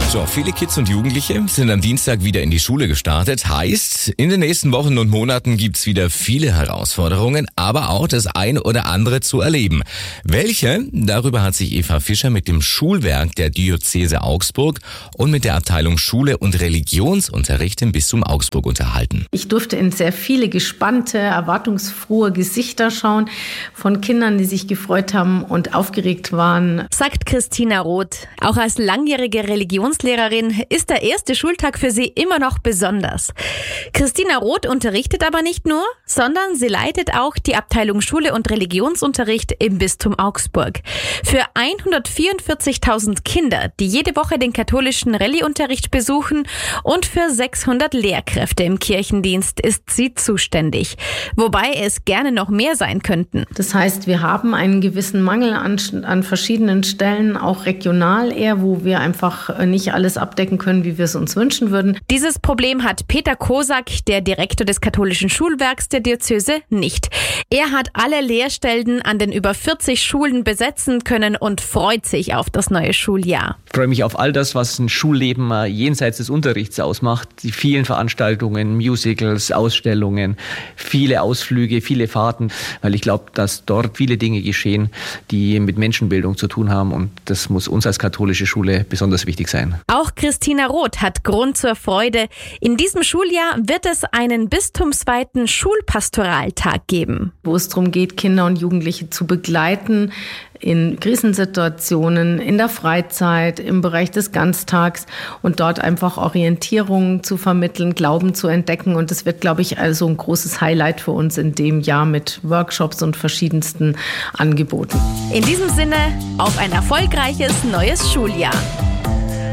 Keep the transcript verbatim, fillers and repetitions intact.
So, viele Kids und Jugendliche sind am Dienstag wieder in die Schule gestartet. Heißt, in den nächsten Wochen und Monaten gibt's wieder viele Herausforderungen, aber auch das eine oder andere zu erleben. Welche? Darüber hat sich Eva Fischer mit dem Schulwerk der Diözese Augsburg und mit der Abteilung Schule und Religionsunterricht im Bistum Augsburg unterhalten. Ich durfte in sehr viele gespannte, erwartungsfrohe Gesichter schauen von Kindern, die sich gefreut haben und aufgeregt waren. Sagt Christina Roth. Auch als langjährige Religionslehrerin ist der erste Schultag für sie immer noch besonders. Christina Roth unterrichtet aber nicht nur, sondern sie leitet auch die Abteilung Schule und Religionsunterricht im Bistum Augsburg. Für hundertvierundvierzigtausend Kinder, die jede Woche den katholischen Rallye-Unterricht besuchen, und für sechshundert Lehrkräfte im Kirchendienst ist sie zuständig. Wobei es gerne noch mehr sein könnten. Das heißt, wir haben einen gewissen Mangel an, an verschiedenen Stellen, auch regional eher, wo wir einfach nicht alles abdecken können, wie wir es uns wünschen würden. Dieses Problem hat Peter Kosak, der Direktor des katholischen Schulwerks der Diözese, nicht. Er hat alle Lehrstellen an den über vierzig Schulen besetzen können und freut sich auf das neue Schuljahr. Ich freue mich auf all das, was ein Schulleben jenseits des Unterrichts ausmacht. Die vielen Veranstaltungen, Musicals, Ausstellungen, viele Ausflüge, viele Fahrten, weil ich glaube, dass dort viele Dinge geschehen, die mit Menschenbildung zu tun haben, und das muss uns als katholische Schule besonders wichtig sein. Auch Christina Roth hat Grund zur Freude. In diesem Schuljahr wird es einen bistumsweiten Schulpastoraltag geben, wo es darum geht, Kinder und Jugendliche zu begleiten in Krisensituationen, in der Freizeit, im Bereich des Ganztags und dort einfach Orientierung zu vermitteln, Glauben zu entdecken. Und das wird, glaube ich, also ein großes Highlight für uns in dem Jahr mit Workshops und verschiedensten Angeboten. In diesem Sinne, auf ein erfolgreiches neues Schuljahr.